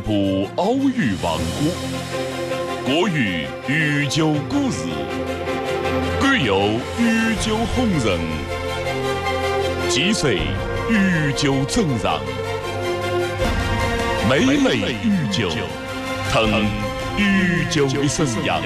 部奥语王国，国语御酒故事，贵有御酒红人，既随御酒正让，每类御酒，腾御酒的生阳。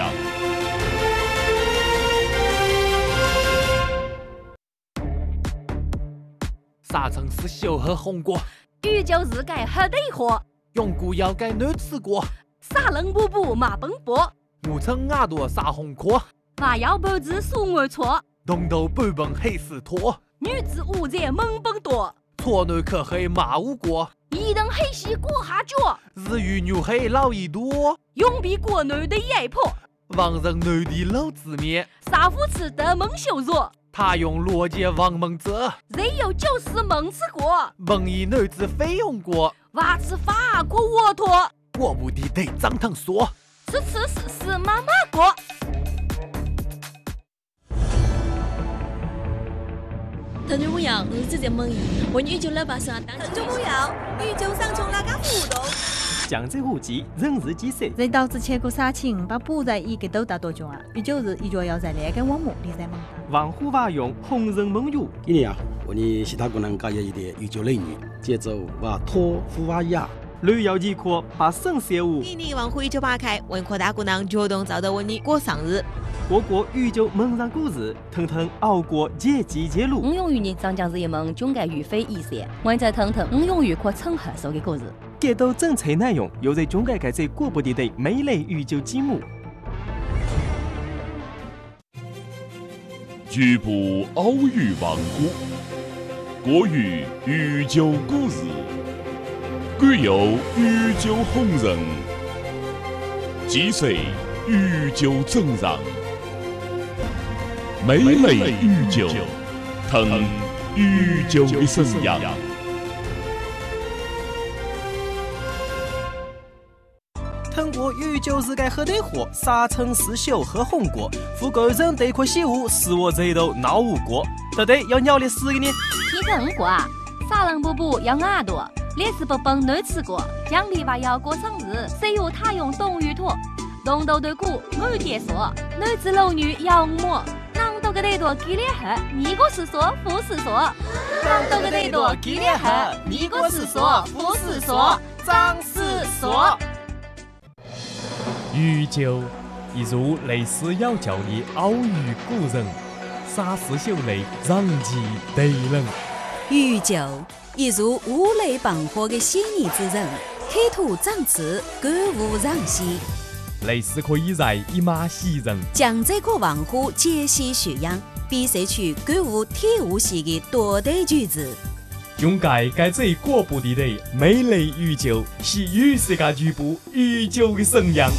沙城市小喝红果， 御酒日改喝对喝， 永固要改难吃过。 沙冷布布马奔波， 我称耳朵沙红壳， 娃要脖子数我错， 东头半本黑丝拖， 女子午夜猛奔多， 错内可黑马无过， 一等黑西过下脚， 日语牛黑老一多， 永比国内的野婆， 王人内地老字面， 沙夫吃的蒙羞弱。 他用逻辑王蒙泽， 人有就是蒙吃过， 蒙以女子非用过， 娃吃法过沃托， 过不的得张腾说， 吃妈妈过。 听众朋友，我是节目为你就来把啥当。 听众朋友，宇宙上从哪个互动？ 江浙沪籍人事几岁？ 人导致切过杀青，把补在一个都打多久啊？有就是一脚要在那个网目里在忙。 王虎娃用红人蒙语。 今年啊，我们其他功能加一点宇宙类女，节奏把托夫娃呀。 旅游几科把省事务。 今年王虎198开，文科大姑娘主动找到我你过生日。 各国宇宙蒙上故事，腾腾熬过节季节路。 我用于你长江日一蒙总该预非一些，我在腾腾我用于可称合手的故事。 给到政策内容，又在中改改在过不的对每类宇宙节目。 局部奥语王国，国语御酒故事，贵有御酒红人，既随御酒正让，每类御酒，腾御酒的生阳。 通过宇宙世界喝对喝，沙城市小喝红果，富贵人对块西湖，使我这头闹无过。到底要鸟的死个呢？ 提成过啊，沙冷布布要耳朵，烈士不崩难吃过，奖励娃要过生日，谁有他用冬雨托，东斗对鼓我爹说，男子老女要摸。啷都个得多激烈喝，你个是说不是说？啷都个得多激烈喝，你个是说不是说？张是说。 御酒一如类似要教的奥语古人，沙市秀类让其对人。 御酒一如五雷绑火的先义之人，开土长刺，歌舞让戏。 类似可以在一马袭人， 将这个文化解析学养，比赛出歌舞体舞系的多对句子。 用改这过不的的每类御酒，是与世界局部御酒的生阳。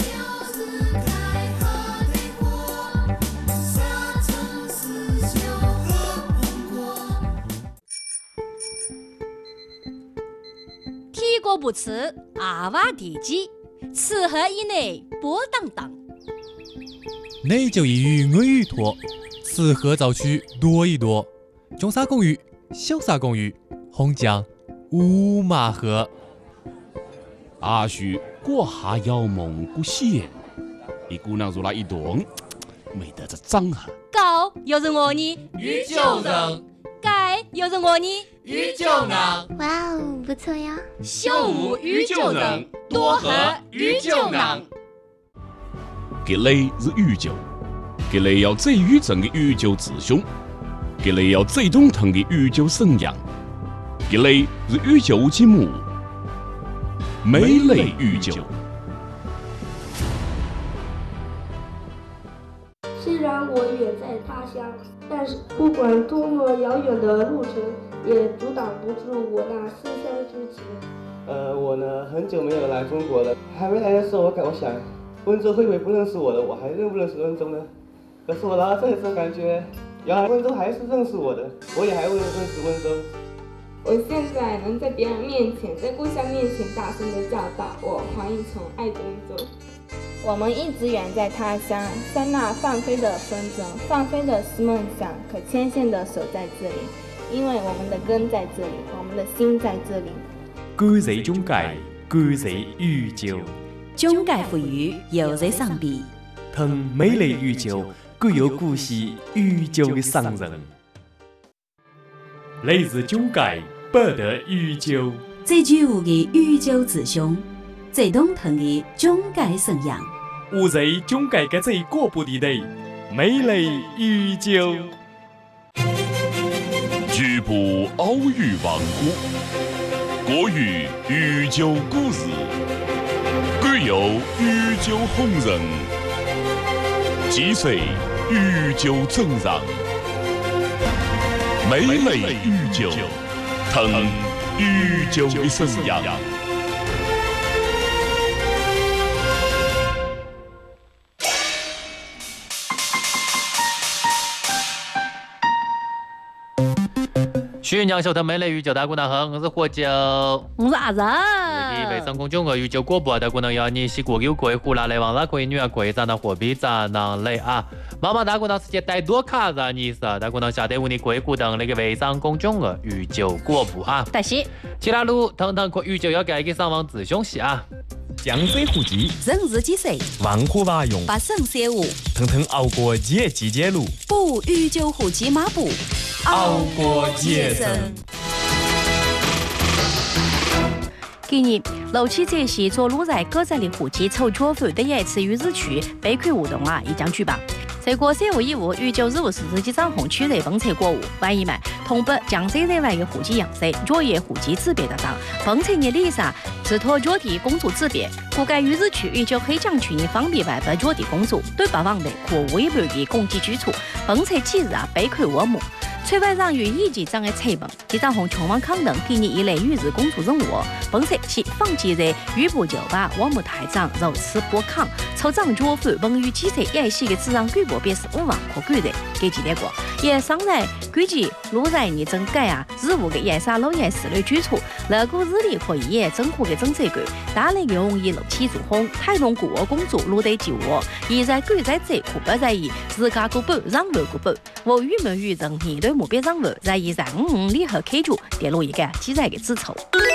提过不吃，阿娃地基，吃喝以内波荡荡。 内就一语我语托，吃喝早去多一多。中沙公寓。小沙公寓，红酱五马河。 阿叔过下要蒙古县，一姑娘入来一顿，没得这张啊。 高又是我呢， 御酒人。 改又是我呢， 御酒人。 哇哦，不错呀。 秀舞御酒人，多喝御酒人。 这类是御酒，这类要最御正的御酒之兄。这类要最中腾的御酒生阳，这类是御酒节目，每类御酒。 虽然我远在他乡，但是不管多么遥远的路程，也阻挡不住我那思乡之情。 我呢很久没有来中国了，还没来的时候，我想温州会不会不认识我的？我还认不认识温州呢？可是我来到这里之后，感觉原来温州还是认识我的，我也还会认识温州。 我现在能在别人面前，在故乡面前大声地叫道：“我黄一从爱温州。”我们一直远在他乡，在那放飞的风筝，放飞的是梦想，可牵线的手在这里，因为我们的根在这里，我们的心在这里。 感谢中介， 各色御酒， 中介富裕又在上边， 腾美丽御酒，各有故事御酒的商人。来自中介不得御酒， 最具有的御酒之乡，最懂腾的中介沈阳。 我在中介嘅最过部地带，美丽御酒。 局部奥语王国，国语御酒故事，各有御酒红人，几岁御酒正让，美丽御酒，腾御酒的沈阳。 徐娘小腾美丽御酒大姑娘好，我是喝酒， 我是阿仁。 微信公众号御酒广播大姑娘要你西过有贵湖南来往拉贵女儿贵咱那货币咱那来啊！妈妈大姑娘时间带多卡让你是大姑娘下得我你贵湖等那个微信公众号御酒广播啊！ 但是其他路腾腾可御酒要改给上网自雄系啊！ 江水虎集， 人日几岁？ 万户瓦用， 把肾写舞， 腾腾熬过节季节路， 不御酒虎集马步， 熬过节生。 今年6期这些做路在各站的户籍筹脚费的一次与日区备款活动啊，已将举办。这个社会义务与9日5日及掌控区内崩测国务，万一买通北江浙人员的户籍样式，作业户籍指标的当崩测的里上自托脚地工作指标，覆盖与日区与9黑江区的方便外不脚地工作，对北方的可微博的攻击举措，崩测几日啊备款落幕。崔会长与一级长的采访，及掌控全网抗等今年以来与日工作任务，本测其放弃在预部就把我们台长如此拨抗，抽长脚费本与几岁也是个自然举报表示5万可举的，给几点过，也上来估计路在你整改啊，日务的也啥老也是类举措，那个日历可以也政府的政策局，大力用以6期做红，太动国工作路得就我，现在举在这可不在意自家个本让路个本，我与没与人面对目标任务，在以5里和开主跌落一个记载的指筹。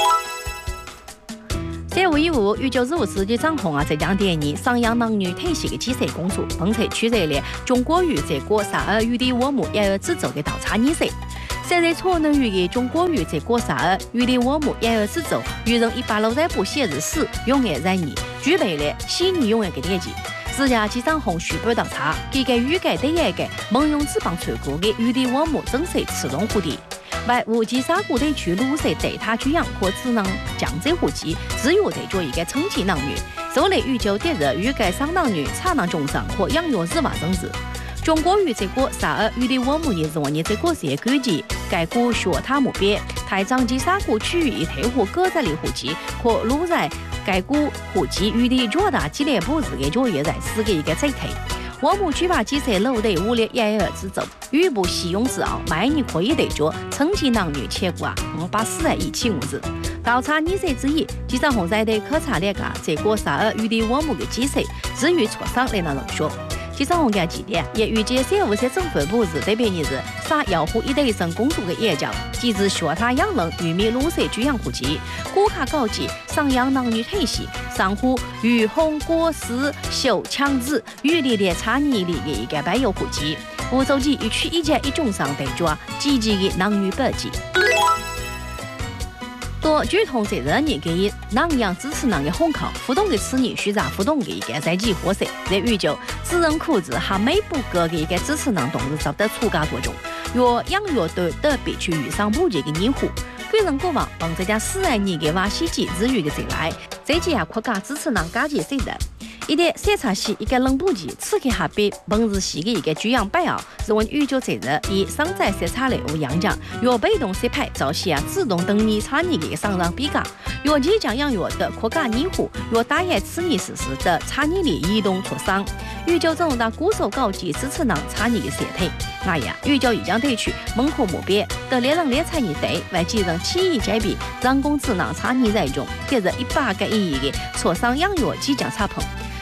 社会义务与9日5日的掌控啊，浙江第2上阳男女退休的记者工作，本测取得了中国语这个12语的我们也要制作的调查意识。现在错能语的中国语这个12语的我们也要制作，与人160部写日史用的在你具备了细腻用的个年纪。自家机长红徐报调查，给个预改第一个蒙用纸帮全国的语的我们正式启动户的。外无极沙湖地区路色对他居养或只能江浙户籍，只有得做一个称级男女，受累预就第日预改上男女差男中上或养育日娃生子。中国语这个12语的我们也是你这个是估计该股学他目标，台长及沙湖区域一退户各在的户籍或路在该股户籍与的较大激烈部日的就业在4个一个载体。我们举办记者楼的5列也要制作，语不习用之后，每年可以得着称级男女切股啊，584人一起物质。调查20岁之一，记者红在的考察了个这个12语的我们的记者，至于磋商来那人说。记者红的几点也预计3、5些政府部日这边日撒要户一代生工作的演讲，即至学他养人与民路色居养户籍，顾卡高级上阳男女退息，上户与红果实秀强子与里的差异里的一个白有户籍，无手机与区一家一种上对抓积极的男女百级。多举同责任你给男样支持男的红考互动的次年虚杂互动的一个在即获胜，在预就自然苦子还没不个的一个支持男同志受到处加多种，若养乐队的必须遇上不这个年户，个人过往帮这家4年的瓦西基日语的再来，这几下扩加支持男加级谁的。一点检查系一个冷补剂，此刻还被本日系的一个居养白袄，是问预就责任以商在审查类无样讲，若被动设牌早期啊自动等你查你的商让比价，若即将养药的扩加年户，若打野此年实施的查你的移动磋商，预就整到鼓手高级支持能查你的设态，那样预就已将地区门户目标的猎人猎财你对外继任起义改变人工智能查你在中，接着100个亿的磋商养药即将查棚。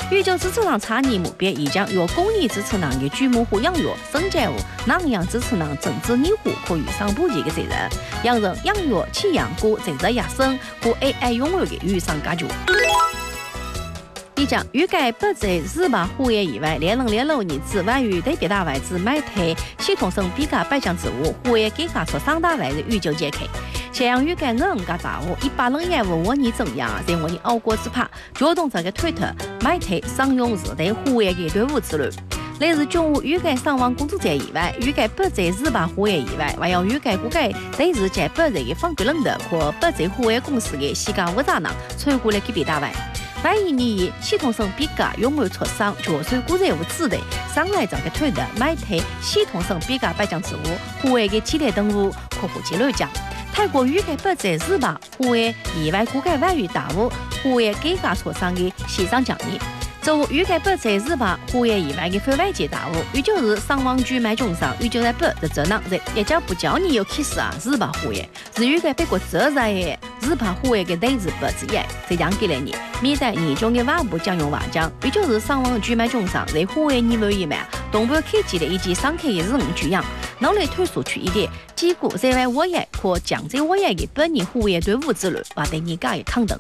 宇宙支持人倡议目标，已将由公益支持人的규모化养育、生产和能养支持人政治义务可与上补齐的责任，养成养育、弃养过责任养生和爱爱永远的与上家族。已将预计8在自拔护业以外，2006年至外于特别大位置买台系统性比较8项职务，护业改革出3大位的宇宙揭开。这样预计5家杂务101年怎样，在我的澳国之派，主动这个推特买台商用时代护业的队伍之旅。类似军务预计伤亡工作者以外，预计8在自拔护业以外，还要预计估计对是在8在的方局领导和8在护业公司的西家负责人参过来级别单位。万一你以系统性比较永远出生就算股债务子的上来这个推的买台系统性比较8项职务，护卫的期待等务可户结论讲，泰国预计8在自拔护卫以外估计外语大务护卫改革出生的西上奖励。就预计8在自拔护卫以外的非外界大务，也就是伤亡局买中上，也就在8的责任在一家不叫你有开始啊自拔护卫，是预计别国责任的自拔护卫的类似8之一，这样给了你，免得年终的外部将用外奖，也就是伤亡局买中上在护卫年尾以外，东部开机的以及上开的日剧样，脑内推出去一点，结果在外我也和江浙我也的本年护卫队伍之旅，把对你家的抗等。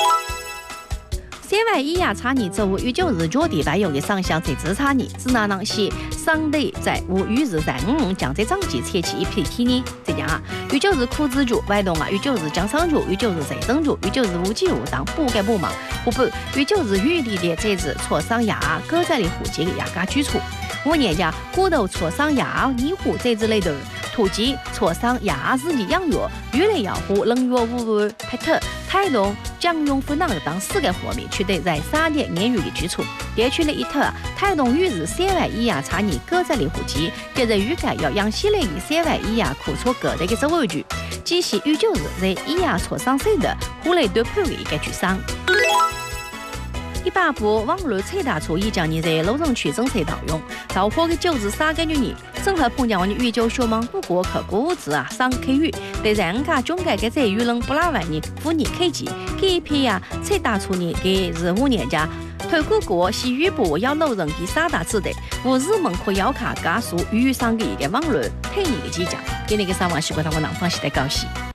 三位以下差异作为19日脚底外有的上向在职差异，只能是上队在无与日在将在长期采取一批体呢？这样啊，19日苦子局外动啊，19日江上局，19日财政局，19日无机务当不该部门，不不，19日预立的这次磋商牙各在的户籍的牙家居处，5年家骨头磋商牙医护这之类的。土籍磋商牙自己养育，越来养护能源污染拍特态度将用分档等4个方面取得在3年言语的基础。地区的一特态度与是3位以下差异各在的户籍，接着预计要让系列的3位以下苦出各地的职务局，即是19日在以下磋商谁的护类对判的一个举商。100部网络吹打出已将你在路人区政策套用，造火的就是3个女人，正和碰见我的宇宙学盟不过可估值啊上开语，对人家中间的在舆论不拉完你妇女开机，这一批呀吹打出你给是5年家。推广国是预部要路人的3大子的，无日门可要卡加速遇上的一个网络推移的机讲，给那个3万西国他们南方时代高兴。